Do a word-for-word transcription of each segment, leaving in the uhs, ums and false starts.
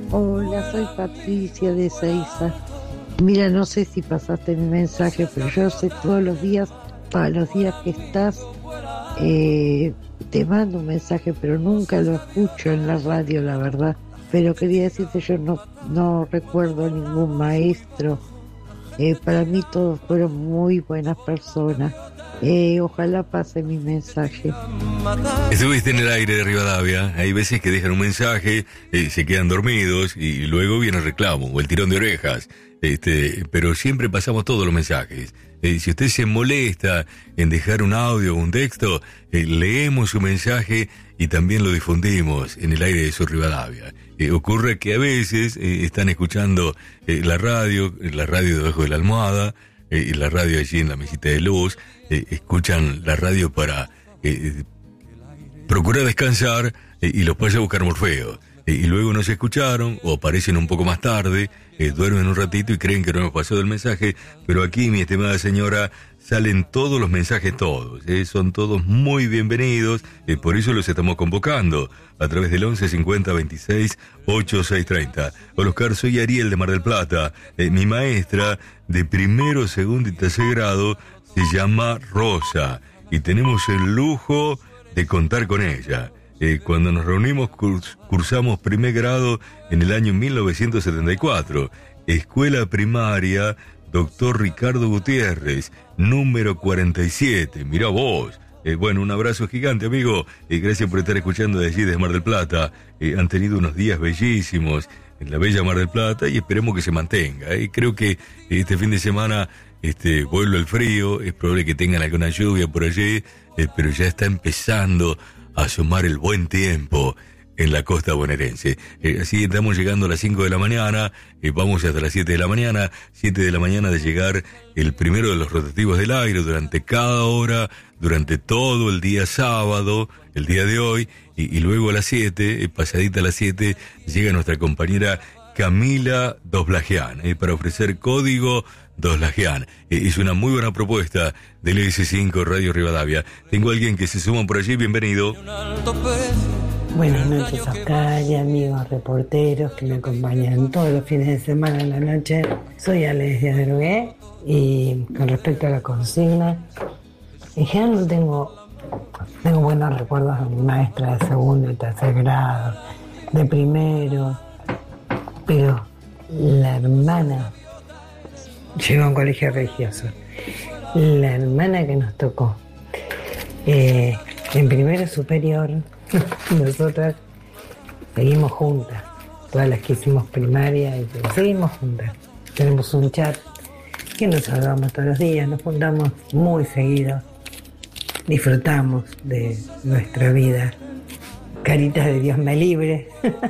Hola, soy Patricia de Ezeiza. Mira, no sé si pasaste mi mensaje, pero yo sé todos los días, para los días que estás, eh, te mando un mensaje, pero nunca lo escucho en la radio, la verdad. Pero quería decirte, yo no, no recuerdo ningún maestro. Eh, para mí todos fueron muy buenas personas. Eh, ojalá pase mi mensaje. Estuviste en el aire de Rivadavia. Hay veces que dejan un mensaje, eh, se quedan dormidos y luego viene el reclamo o el tirón de orejas. Este, pero siempre pasamos todos los mensajes. Eh, si usted se molesta en dejar un audio o un texto, eh, leemos su mensaje y también lo difundimos en el aire de su Rivadavia. Eh, ocurre que a veces eh, están escuchando eh, la radio, la radio debajo de la almohada, eh, y la radio allí en la mesita de luz, eh, escuchan la radio para eh, procurar descansar eh, y los pasa a buscar Morfeo. Eh, y luego no se escucharon o aparecen un poco más tarde, eh, duermen un ratito y creen que no hemos pasado el mensaje, pero aquí, mi estimada señora, salen todos los mensajes, todos, eh, son todos muy bienvenidos, eh, por eso los estamos convocando a través del once cincuenta veintiséis ochenta y seis treinta. Hola Oscar, soy Ariel de Mar del Plata. Eh, mi maestra de primero, segundo y tercer grado se llama Rosa y tenemos el lujo de contar con ella. Eh, cuando nos reunimos curs- cursamos primer grado en el año mil novecientos setenta y cuatro. Escuela primaria Doctor Ricardo Gutiérrez, número cuarenta y siete. Mirá vos. Eh, bueno, un abrazo gigante, amigo. Eh, gracias por estar escuchando de allí, de Mar del Plata. Eh, han tenido unos días bellísimos en la bella Mar del Plata y esperemos que se mantenga. Eh. Creo que este fin de semana este, vuelve el frío. Es probable que tengan alguna lluvia por allí, eh, pero ya está empezando a asomar el buen tiempo en la costa bonaerense. Eh, así estamos llegando a las cinco de la mañana, eh, vamos hasta las siete de la mañana, siete de la mañana de llegar el primero de los rotativos del aire durante cada hora, durante todo el día sábado, el día de hoy, y, y luego a las siete, eh, pasadita a las siete, llega nuestra compañera Camila Doslagian, eh, para ofrecer código Doslagian. Eh, es una muy buena propuesta del S cinco Radio Rivadavia. Tengo a alguien que se suma por allí, bienvenido. Buenas noches, Oscar y amigos reporteros que me acompañan todos los fines de semana en la noche. Soy Alex de Adrogué y con respecto a la consigna, en general no tengo, tengo buenos recuerdos de mi maestra de segundo y tercer grado, de primero, pero la hermana, llegó a un colegio religioso, la hermana que nos tocó eh, en primero superior, nosotras seguimos juntas, todas las que hicimos primaria, y seguimos juntas. Tenemos un chat que nos saludamos todos los días, nos juntamos muy seguido, disfrutamos de nuestra vida. Caritas de Dios me libre.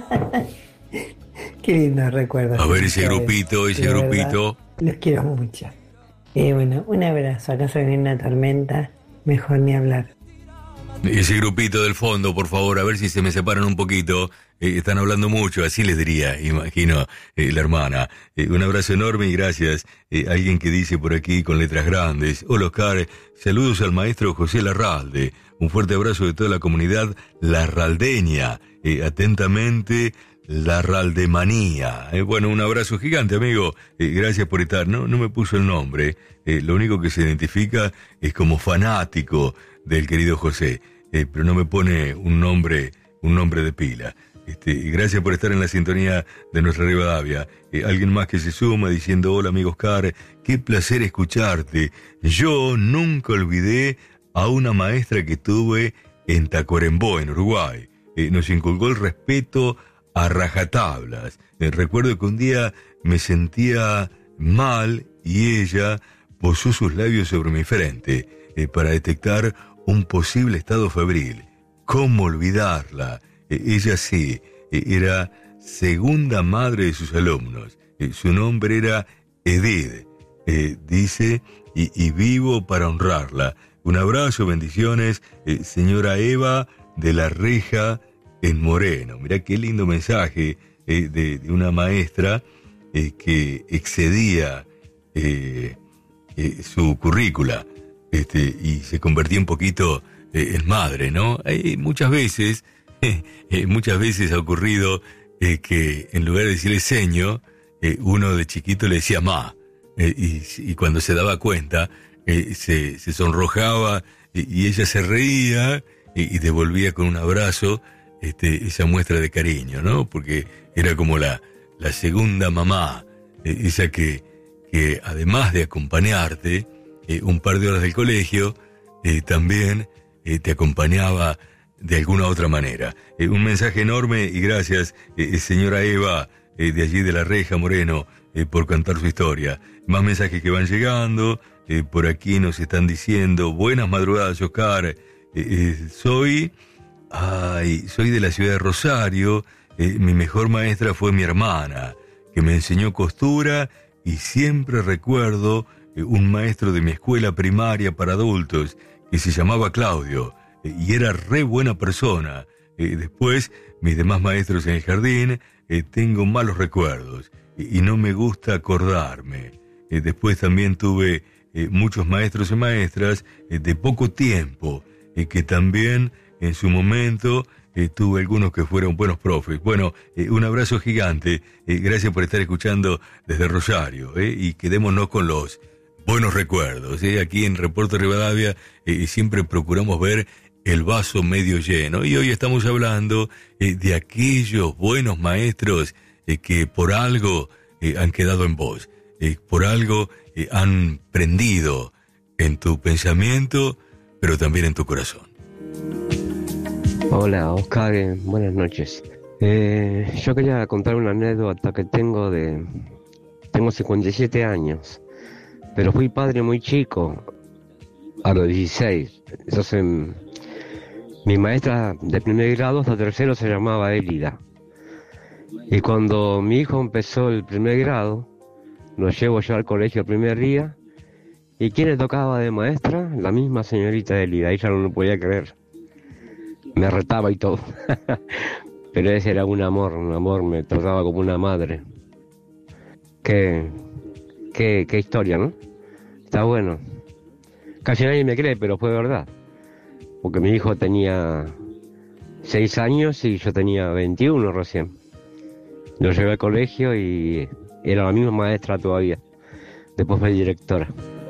Qué lindo recuerdo. A ver ese grupito, ese grupito. Los quiero mucho. Y bueno, un abrazo. Acá se viene una tormenta, mejor ni hablar. Ese grupito del fondo, por favor, a ver si se me separan un poquito. Eh, están hablando mucho, así les diría, imagino, eh, la hermana. Eh, un abrazo enorme y gracias. Eh, alguien que dice por aquí con letras grandes: hola Oscar, saludos al maestro José Larralde. Un fuerte abrazo de toda la comunidad larraldeña. Eh, atentamente, Larraldemanía. Eh, bueno, un abrazo gigante, amigo. Eh, gracias por estar. No, no me puso el nombre. Eh, lo único que se identifica es como fanático del querido José, eh, pero no me pone un nombre, un nombre de pila. Este, gracias por estar en la sintonía de nuestra Rivadavia. Eh, alguien más que se suma diciendo: hola amigo Oscar, qué placer escucharte. Yo nunca olvidé a una maestra que tuve en Tacuarembó, en Uruguay. Eh, nos inculcó el respeto a rajatablas. Eh, recuerdo que un día me sentía mal y ella posó sus labios sobre mi frente eh, para detectar un posible estado febril. ¿Cómo olvidarla? Eh, ella sí, eh, era segunda madre de sus alumnos. Eh, su nombre era Edith, eh, dice, y, y vivo para honrarla. Un abrazo, bendiciones, eh, señora Eva de la Reja en Moreno. Mirá qué lindo mensaje eh, de, de una maestra eh, que excedía eh, eh, su currícula. Este, y se convertía un poquito eh, en madre, ¿no? Hay muchas veces, eh, muchas veces ha ocurrido eh, que en lugar de decirle seño, eh, uno de chiquito le decía ma, eh, y, y cuando se daba cuenta, eh, se, se sonrojaba y, y ella se reía y, y devolvía con un abrazo este, esa muestra de cariño, ¿no? Porque era como la, la segunda mamá, eh, esa que, que además de acompañarte eh, un par de horas del colegio, eh, también eh, te acompañaba de alguna otra manera. Eh, un mensaje enorme y gracias, eh, señora Eva, eh, de allí de La Reja, Moreno, eh, por contar su historia. Más mensajes que van llegando, eh, por aquí nos están diciendo, buenas madrugadas, Oscar, eh, eh, soy, ay, soy de la ciudad de Rosario, eh, mi mejor maestra fue mi hermana, que me enseñó costura y siempre recuerdo eh, un maestro de mi escuela primaria para adultos, que se llamaba Claudio, y era re buena persona. Eh, después, mis demás maestros en el jardín, eh, tengo malos recuerdos y, y no me gusta acordarme. Eh, después también tuve eh, muchos maestros y maestras eh, de poco tiempo, eh, que también en su momento eh, tuve algunos que fueron buenos profes. Bueno, eh, un abrazo gigante, eh, gracias por estar escuchando desde Rosario, eh, y quedémonos con los buenos recuerdos. Eh. Aquí en Reporte Rivadavia eh, siempre procuramos ver el vaso medio lleno, y hoy estamos hablando eh, de aquellos buenos maestros eh, que por algo eh, han quedado en vos, eh, por algo eh, han prendido en tu pensamiento, pero también en tu corazón. Hola, Oscar, eh, buenas noches. Eh, yo quería contar una anécdota que tengo de... Tengo cincuenta y siete años, pero fui padre muy chico, a los dieciséis. Entonces, mi maestra de primer grado hasta tercero se llamaba Elida. Y cuando mi hijo empezó el primer grado, lo llevo yo al colegio el primer día, ¿y quién le tocaba de maestra? La misma señorita Elida. Ella no lo podía creer. Me retaba y todo. Pero ese era un amor, un amor, me trataba como una madre. Qué, qué, qué historia, ¿no? Está bueno. Casi nadie me cree, pero fue verdad. Porque mi hijo tenía seis años y yo tenía veintiuno recién. Lo llevé al colegio y era la misma maestra todavía. Después fue directora.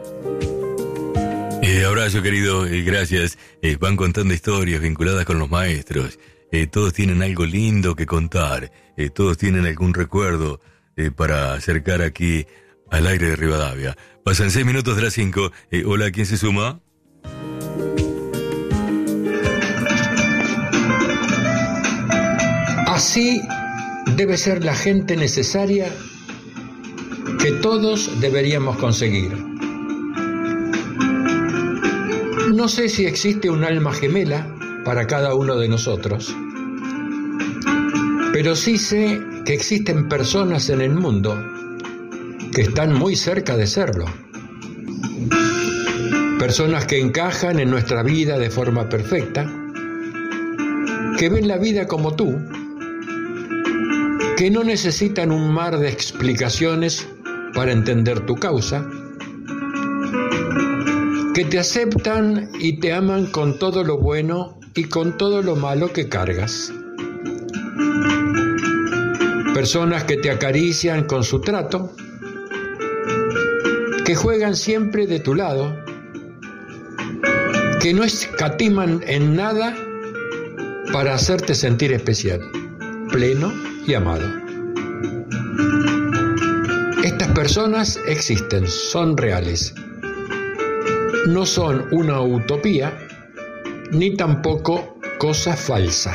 Eh, abrazo, querido, eh, gracias. Eh, van contando historias vinculadas con los maestros. Eh, todos tienen algo lindo que contar. Eh, todos tienen algún recuerdo eh, para acercar aquí al aire de Rivadavia. Pasan seis minutos de las cinco. Eh, hola, ¿quién se suma? Así debe ser la gente necesaria que todos deberíamos conseguir. No sé si existe un alma gemela para cada uno de nosotros, pero sí sé que existen personas en el mundo que están muy cerca de serlo. Personas que encajan en nuestra vida de forma perfecta, que ven la vida como tú, que no necesitan un mar de explicaciones para entender tu causa, que te aceptan y te aman con todo lo bueno y con todo lo malo que cargas. Personas que te acarician con su trato, que juegan siempre de tu lado, que no escatiman en nada para hacerte sentir especial, pleno y amado. Estas personas existen, son reales. No son una utopía, ni tampoco cosa falsa.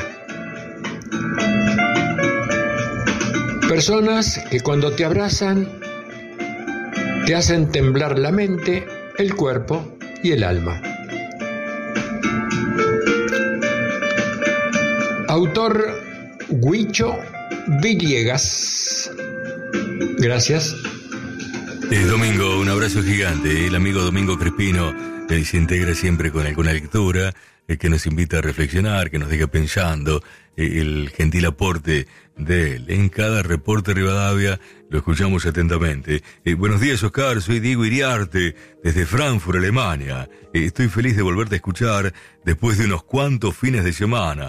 Personas que cuando te abrazan, te hacen temblar la mente, el cuerpo y el alma. Autor Huicho Villegas. Gracias. Eh, Domingo, un abrazo gigante. El amigo Domingo Crespino eh, se integra siempre con alguna lectura eh, que nos invita a reflexionar, que nos deja pensando. Eh, el gentil aporte de él. En cada reporte Rivadavia lo escuchamos atentamente. Eh, buenos días, Oscar. Soy Diego Iriarte, desde Frankfurt, Alemania. Eh, estoy feliz de volverte a escuchar después de unos cuantos fines de semana.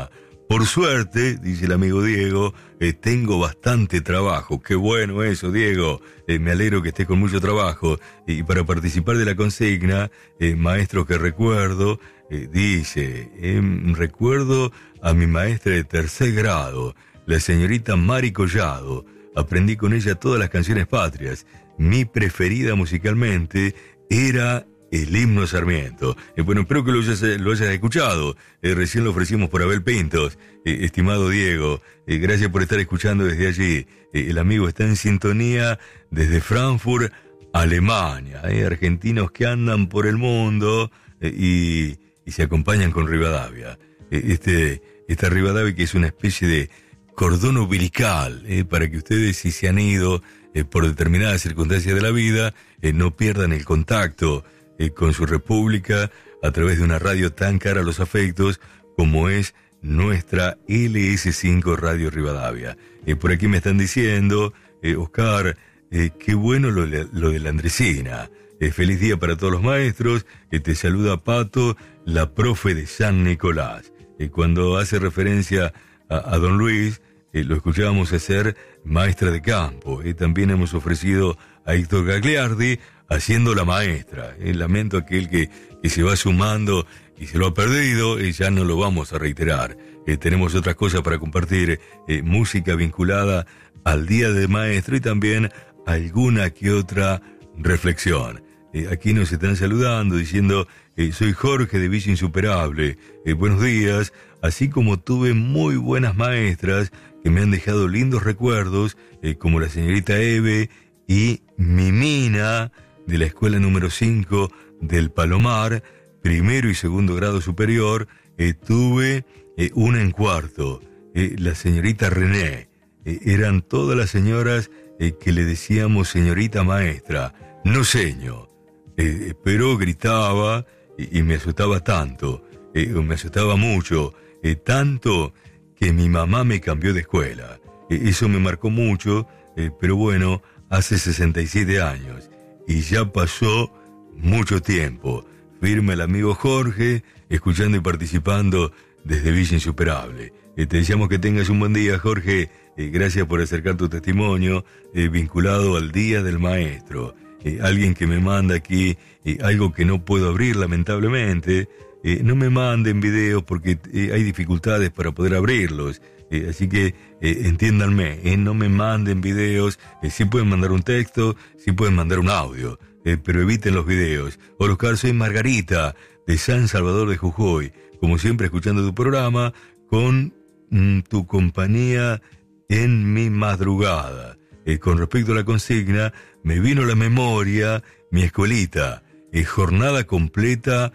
Por suerte, dice el amigo Diego, eh, tengo bastante trabajo. Qué bueno eso, Diego. Eh, me alegro que estés con mucho trabajo. Y para participar de la consigna, eh, maestro que recuerdo, eh, dice, eh, recuerdo a mi maestra de tercer grado, la señorita Mari Collado. Aprendí con ella todas las canciones patrias. Mi preferida musicalmente era el himno Sarmiento. Eh, bueno, espero que lo hayas, lo hayas escuchado. Eh, recién lo ofrecimos por Abel Pintos. Eh, estimado Diego, eh, gracias por estar escuchando desde allí. Eh, el amigo está en sintonía desde Frankfurt, Alemania. Eh, argentinos que andan por el mundo eh, y, y se acompañan con Rivadavia. Eh, este, esta Rivadavia que es una especie de cordón umbilical, eh, para que ustedes, si se han ido eh, por determinadas circunstancias de la vida, eh, no pierdan el contacto Eh, con su república a través de una radio tan cara a los afectos como es nuestra L S cinco Radio Rivadavia. Eh, por aquí me están diciendo, eh, Oscar, eh, qué bueno lo, lo de la Andresina. Eh, feliz día para todos los maestros. Eh, te saluda Pato, la profe de San Nicolás. Eh, cuando hace referencia a, a don Luis, eh, lo escuchábamos hacer maestra de campo. Eh, también hemos ofrecido a Héctor Gagliardi haciendo la maestra. Eh, lamento aquel que, que se va sumando y se lo ha perdido, eh, ya no lo vamos a reiterar. Eh, tenemos otras cosas para compartir, eh, música vinculada al Día del Maestro y también alguna que otra reflexión. Eh, aquí nos están saludando diciendo, eh, soy Jorge de Villa Insuperable, eh, buenos días, así como tuve muy buenas maestras que me han dejado lindos recuerdos, eh, como la señorita Eve y Mimina, de la escuela número cinco del Palomar, primero y segundo grado superior, eh, tuve eh, una en cuarto, eh, la señorita René. Eh, eran todas las señoras eh, que le decíamos señorita maestra, no seño, eh, pero gritaba y, y me asustaba tanto, eh, me asustaba mucho, eh, tanto que mi mamá me cambió de escuela. Eh, eso me marcó mucho, eh, pero bueno, hace sesenta y siete años. Y ya pasó mucho tiempo. Firma el amigo Jorge, escuchando y participando desde Villa Insuperable. Eh, te deseamos que tengas un buen día, Jorge. Eh, gracias por acercar tu testimonio eh, vinculado al Día del Maestro. Eh, alguien que me manda aquí eh, algo que no puedo abrir, lamentablemente. Eh, no me manden videos porque eh, hay dificultades para poder abrirlos. Eh, así que eh, entiéndanme, eh, no me manden videos, eh, sí pueden mandar un texto, sí pueden mandar un audio, eh, pero eviten los videos. Hola Oscar, soy Margarita de San Salvador de Jujuy, como siempre escuchando tu programa con mm, tu compañía en mi madrugada. Eh, con respecto a la consigna, me vino a la memoria mi escuelita, eh, jornada completa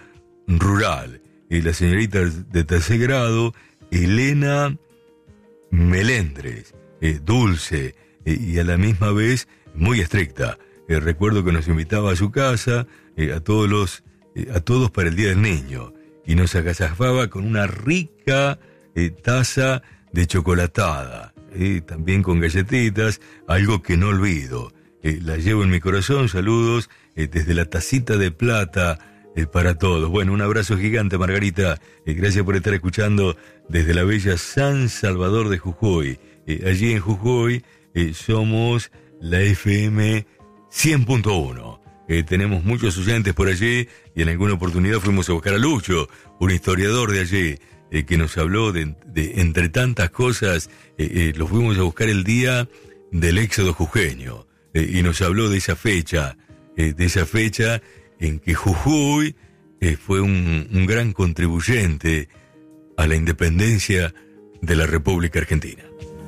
rural. Eh, la señorita de tercer grado, Elena Melendres, eh, dulce eh, y a la misma vez muy estricta. Eh, recuerdo que nos invitaba a su casa, eh, a todos los, eh, a todos para el Día del Niño, y nos agasajaba con una rica eh, taza de chocolatada, eh, también con galletitas, algo que no olvido. Eh, la llevo en mi corazón, saludos eh, desde la tacita de plata eh, para todos. Bueno, un abrazo gigante, Margarita, eh, gracias por estar escuchando desde la bella San Salvador de Jujuy. Eh, allí en Jujuy eh, somos la F M cien punto uno. Eh, tenemos muchos oyentes por allí y en alguna oportunidad fuimos a buscar a Lucho, un historiador de allí, eh, que nos habló de, de entre tantas cosas, eh, eh, lo fuimos a buscar el día del éxodo jujeño, eh, y nos habló de esa fecha, eh, de esa fecha en que Jujuy eh, fue un, un gran contribuyente a la independencia de la República Argentina.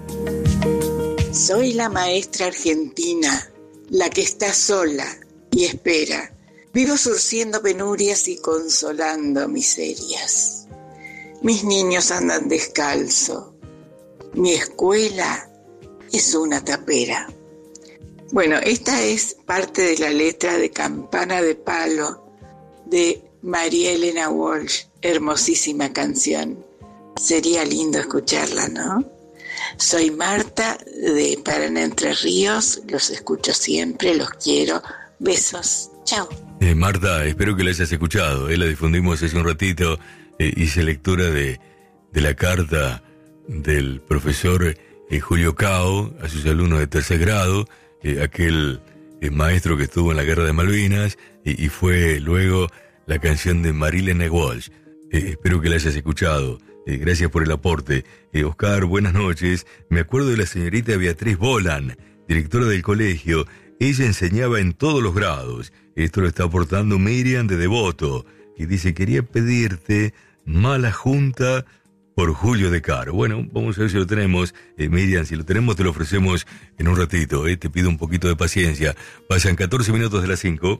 Soy la maestra argentina, la que está sola y espera. Vivo surciendo penurias y consolando miserias. Mis niños andan descalzo. Mi escuela es una tapera. Bueno, esta es parte de la letra de Campana de Palo de María Elena Walsh. Hermosísima canción. Sería lindo escucharla, ¿no? Soy Marta de Paraná, Entre Ríos. Los escucho siempre, los quiero. Besos. Chao. Eh, Marta, espero que la hayas escuchado. Eh, la difundimos hace un ratito. Eh, hice lectura de, de la carta del profesor eh, Julio Cao a sus alumnos de tercer grado, eh, aquel eh, maestro que estuvo en la Guerra de Malvinas, y, y fue luego la canción de Marilyn Walsh. Eh, espero que la hayas escuchado. Eh, gracias por el aporte. Eh, Oscar, buenas noches. Me acuerdo de la señorita Beatriz Bolan, directora del colegio. Ella enseñaba en todos los grados. Esto lo está aportando Miriam de Devoto, y dice, quería pedirte Mala Junta por Julio de Caro. Bueno, vamos a ver si lo tenemos. Eh, Miriam, si lo tenemos te lo ofrecemos en un ratito. Eh. Te pido un poquito de paciencia. Pasan catorce minutos de las cinco.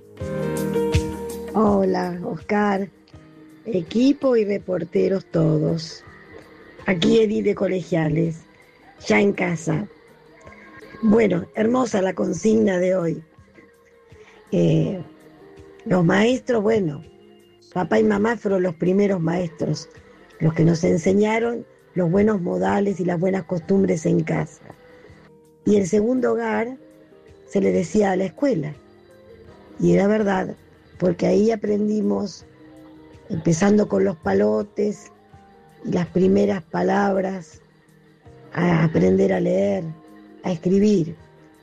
Hola, Oscar. Equipo y reporteros todos. Aquí Edith de Colegiales, ya en casa. Bueno, hermosa la consigna de hoy. Eh, los maestros, bueno, papá y mamá fueron los primeros maestros, los que nos enseñaron los buenos modales y las buenas costumbres en casa. Y el segundo hogar se le decía a la escuela. Y era verdad, porque ahí aprendimos, empezando con los palotes y las primeras palabras, a aprender a leer, a escribir.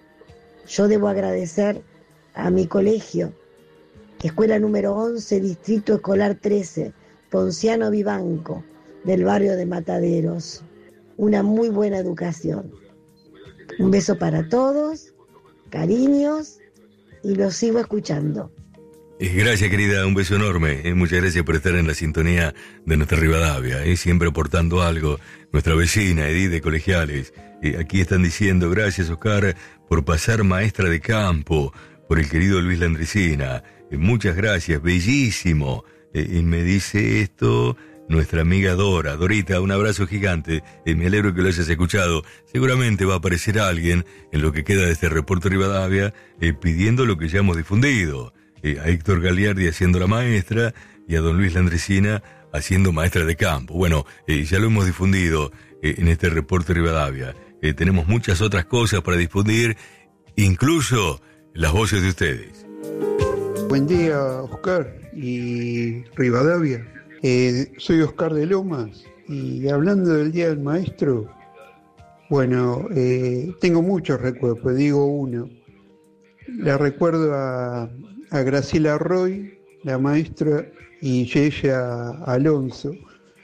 Yo debo agradecer a mi colegio, escuela número once, distrito escolar trece, Ponciano Vivanco, del barrio de Mataderos. Una muy buena educación. Un beso para todos, cariños, y los sigo escuchando. Gracias, querida, un beso enorme. Eh, muchas gracias por estar en la sintonía de nuestra Rivadavia, eh, siempre aportando algo. Nuestra vecina, Edith de Colegiales. Eh, aquí están diciendo, gracias, Oscar, por pasar maestra de campo, por el querido Luis Landricina. Eh, muchas gracias, bellísimo. Eh, y me dice esto nuestra amiga Dora. Dorita, un abrazo gigante. Eh, me alegro que lo hayas escuchado. Seguramente va a aparecer alguien en lo que queda de este reporte Rivadavia eh, pidiendo lo que ya hemos difundido. Eh, a Héctor Galiardi haciendo la maestra y a don Luis Landricina haciendo maestra de campo. Bueno, eh, ya lo hemos difundido eh, en este reporte Rivadavia. Eh, tenemos muchas otras cosas para difundir, incluso las voces de ustedes. Buen día, Oscar y Rivadavia. Eh, soy Oscar de Lomas y hablando del Día del Maestro, bueno, eh, tengo muchos recuerdos, pues digo uno. La recuerdo a... a Graciela Roy, la maestra, y Yeya Alonso,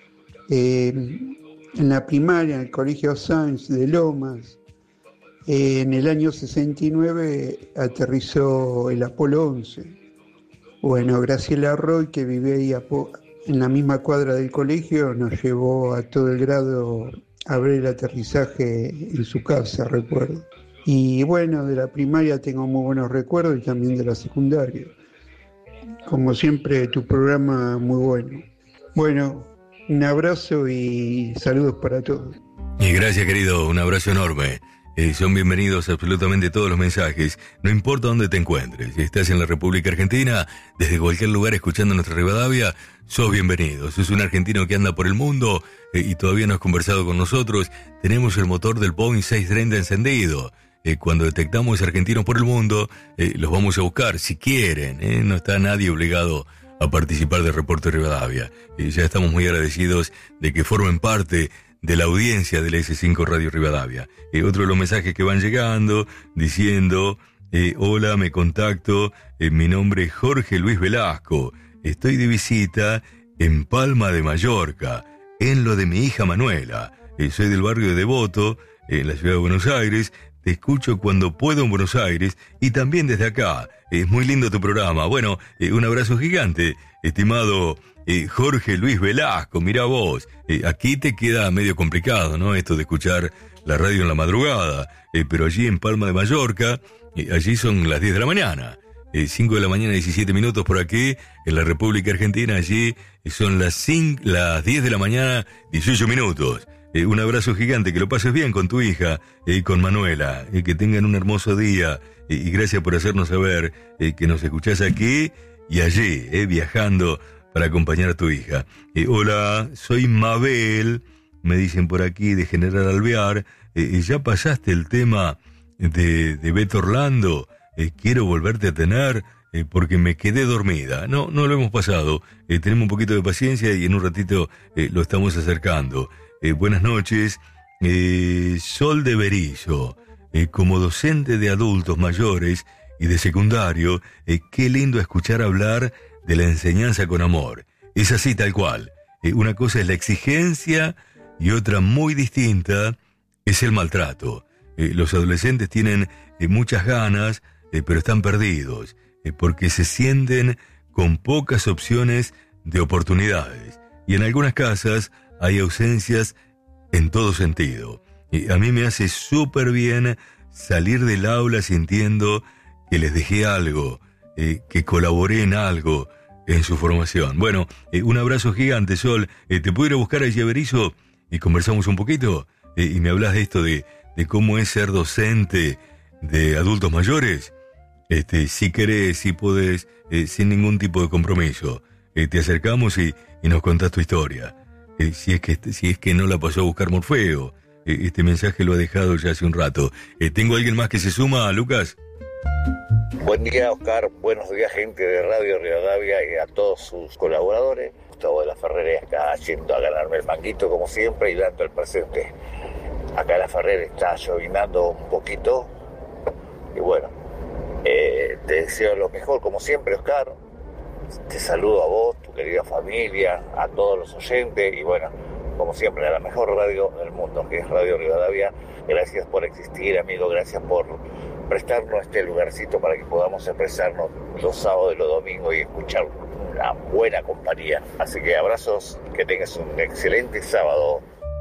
eh, en la primaria, en el Colegio Sáenz de Lomas. Eh, en el año sesenta y nueve aterrizó el Apolo once. Bueno, Graciela Roy, que vive ahí a po- en la misma cuadra del colegio, nos llevó a todo el grado a ver el aterrizaje en su casa, recuerdo. Y bueno, de la primaria tengo muy buenos recuerdos y también de la secundaria. Como siempre, tu programa muy bueno. Bueno, un abrazo y saludos para todos. Y gracias, querido, un abrazo enorme. Eh, son bienvenidos absolutamente todos los mensajes, no importa dónde te encuentres. Si estás en la República Argentina, desde cualquier lugar escuchando nuestra Rivadavia, sos bienvenido. Sos un argentino que anda por el mundo eh, y todavía no has conversado con nosotros. Tenemos el motor del Boeing seiscientos treinta encendido. Eh, cuando detectamos argentinos por el mundo, eh, los vamos a buscar, si quieren. Eh, no está nadie obligado a participar del Reporte Rivadavia. Eh, ya estamos muy agradecidos de que formen parte de la audiencia de la ese cinco Radio Rivadavia. Eh, otro de los mensajes que van llegando, diciendo, eh, hola, me contacto, eh, mi nombre es Jorge Luis Velasco, estoy de visita en Palma de Mallorca, en lo de mi hija Manuela. Eh, soy del barrio de Devoto, en la ciudad de Buenos Aires. Te escucho cuando puedo en Buenos Aires y también desde acá. Es muy lindo tu programa. Bueno, eh, un abrazo gigante, estimado eh, Jorge Luis Velasco. Mirá vos, eh, aquí te queda medio complicado, ¿no? Esto de escuchar la radio en la madrugada. Eh, pero allí en Palma de Mallorca, eh, allí son las diez de la mañana. Eh, cinco de la mañana, diecisiete minutos por aquí. En la República Argentina, allí eh, son las, cinco, las diez de la mañana, dieciocho minutos. Eh, un abrazo gigante, que lo pases bien con tu hija y eh, con Manuela, eh, que tengan un hermoso día eh, y gracias por hacernos saber eh, que nos escuchás aquí y allí, eh, viajando para acompañar a tu hija. Eh, hola, soy Mabel, me dicen por aquí, de General Alvear. Eh, ¿ya pasaste el tema de, de Beto Orlando? Eh, quiero volverte a tener eh, porque me quedé dormida. No, no lo hemos pasado. Eh, tenemos un poquito de paciencia y en un ratito eh, lo estamos acercando. Eh, buenas noches. Eh, Sol de Berizo. Eh, como docente de adultos mayores y de secundario, eh, qué lindo escuchar hablar de la enseñanza con amor. Es así tal cual. Eh, una cosa es la exigencia y otra muy distinta es el maltrato. Eh, los adolescentes tienen eh, muchas ganas, eh, pero están perdidos, eh, porque se sienten con pocas opciones de oportunidades. Y en algunas casas hay ausencias en todo sentido. Y a mí me hace súper bien salir del aula sintiendo que les dejé algo, eh, que colaboré en algo en su formación. Bueno, eh, un abrazo gigante, Sol. Eh, ¿Te puedo ir a buscar a Berizo y conversamos un poquito? Eh, y me hablas de esto de, de cómo es ser docente de adultos mayores. Este, si querés, si podés, eh, sin ningún tipo de compromiso. Eh, te acercamos y, y nos contás tu historia. Eh, si es que si es que no la pasó a buscar Morfeo. Eh, este mensaje lo ha dejado ya hace un rato. Eh, ¿Tengo alguien más que se suma, Lucas? Buen día, Oscar. Buenos días, gente de Radio Rivadavia y a todos sus colaboradores. Gustavo de la Ferrera acá yendo a ganarme el manguito como siempre y dando el presente. Acá en la Ferrera está llovinando un poquito y bueno, eh, te deseo lo mejor como siempre, Oscar. Te saludo a vos, tu querida familia, a todos los oyentes y bueno, como siempre, a la mejor radio del mundo, que es Radio Rivadavia. Gracias por existir, amigo, gracias por prestarnos este lugarcito para que podamos expresarnos los sábados y los domingos y escuchar una buena compañía. Así que abrazos, que tengas un excelente sábado.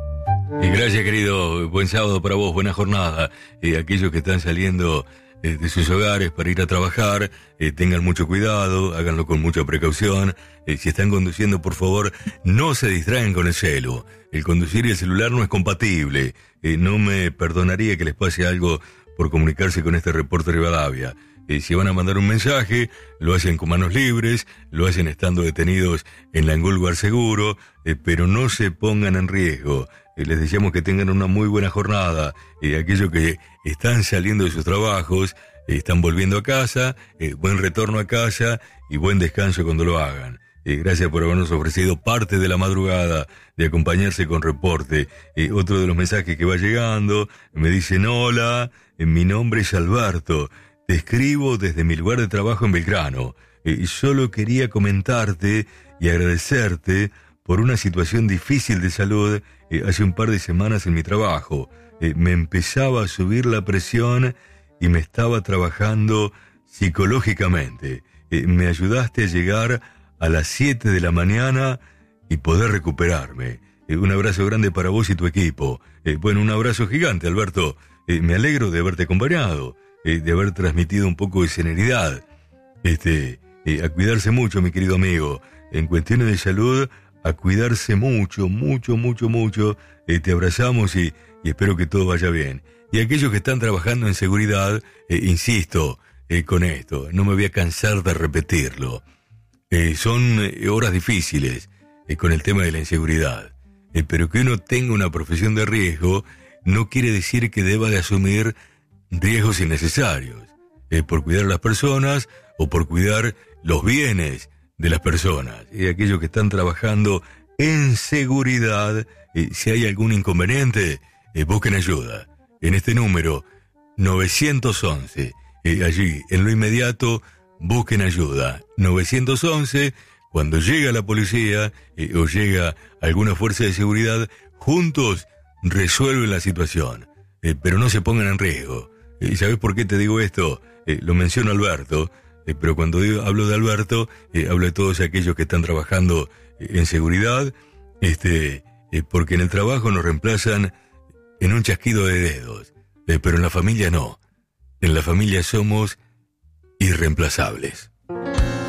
Y gracias, querido, buen sábado para vos, buena jornada. Eh, aquellos que están saliendo eh, de sus hogares para ir a trabajar, eh, tengan mucho cuidado, háganlo con mucha precaución. Eh, si están conduciendo, por favor, no se distraen con el celu. El conducir y el celular no es compatible. Eh, no me perdonaría que les pase algo por comunicarse con este reporte Rivadavia. Eh, si van a mandar un mensaje, lo hacen con manos libres, lo hacen estando detenidos en algún lugar seguro, eh, pero no se pongan en riesgo. Eh, les deseamos que tengan una muy buena jornada. Eh, aquellos que están saliendo de sus trabajos, eh, están volviendo a casa, eh, buen retorno a casa y buen descanso cuando lo hagan. Eh, gracias por habernos ofrecido parte de la madrugada de acompañarse con reporte. Eh, otro de los mensajes que va llegando, me dicen: hola, eh, mi nombre es Alberto, te escribo desde mi lugar de trabajo en Belgrano. Eh, solo quería comentarte y agradecerte por una situación difícil de salud eh, hace un par de semanas en mi trabajo. Eh, me empezaba a subir la presión y me estaba trabajando psicológicamente. Eh, me ayudaste a llegar a las siete de la mañana y poder recuperarme. Eh, un abrazo grande para vos y tu equipo. Eh, bueno, un abrazo gigante, Alberto. Eh, me alegro de haberte acompañado, eh, de haber transmitido un poco de serenidad. Este, eh, a cuidarse mucho, mi querido amigo. En cuestiones de salud, a cuidarse mucho, mucho, mucho, mucho. Eh, te abrazamos y, y espero que todo vaya bien. Y aquellos que están trabajando en seguridad, eh, insisto eh, con esto, no me voy a cansar de repetirlo. Eh, son eh, horas difíciles eh, con el tema de la inseguridad, eh, pero que uno tenga una profesión de riesgo no quiere decir que deba de asumir riesgos innecesarios, eh, por cuidar a las personas o por cuidar los bienes de las personas. Y aquellos que están trabajando en seguridad, eh, si hay algún inconveniente, eh, busquen ayuda en este número nueve once, eh, allí en lo inmediato. Busquen ayuda, nueve once, cuando llega la policía eh, o llega alguna fuerza de seguridad, juntos resuelven la situación, eh, pero no se pongan en riesgo. ¿Y sabes por qué te digo esto? Eh, lo menciono Alberto, eh, pero cuando digo, hablo de Alberto, eh, hablo de todos aquellos que están trabajando eh, en seguridad, este, eh, porque en el trabajo nos reemplazan en un chasquido de dedos, eh, pero en la familia no. En la familia somos irreemplazables.